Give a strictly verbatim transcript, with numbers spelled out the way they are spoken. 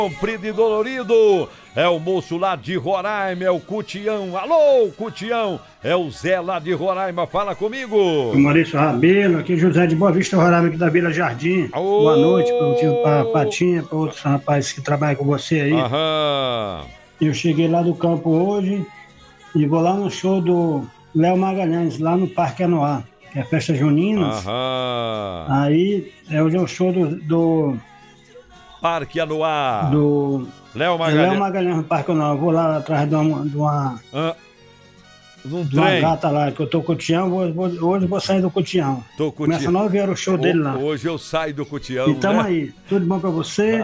Comprido e dolorido, é o moço lá de Roraima, é o Cutião. Alô, Cutião, é o Zé lá de Roraima, fala comigo. O Maurício Rabelo, aqui José de Boa Vista, Roraima, aqui da Vila Jardim. Ô. Boa noite para o tio pra Patinha, para outros rapazes que trabalham com você aí. Aham. Eu cheguei lá do campo hoje e vou lá no show do Léo Magalhães, lá no Parque Anoá, que é a festa junina. Aham. Aí é hoje é o show do... do Parque Anoá. do Léo Magalhães. Léo Magalhães no Parque Anoá. Eu vou lá atrás de uma... De uma Ah. Num de uma trem. gata lá, que eu tô Cutião, vou, vou, hoje eu vou sair do Cutião. Tô Começa Cutião. nove horas o show dele lá. Hoje eu saio do Cutião, E tamo né? aí, tudo bom pra você?